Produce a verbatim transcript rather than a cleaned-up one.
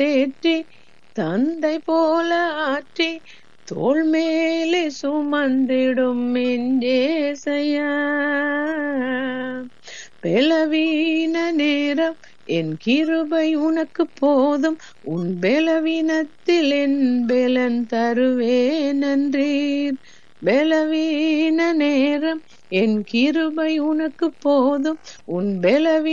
தேற்றி தந்தை போல ஆற்றி தோள் மேலே சுமந்திடும் ஏசையா. பலவீன நேரம் என் கிருபை உனக்கு போதும், உன் பலவீனத்தில் என் பலன் தருவேன் என்றீர். பலவீன நேரம் என் கிருபை உனக்கு போதும், உன் பலவீன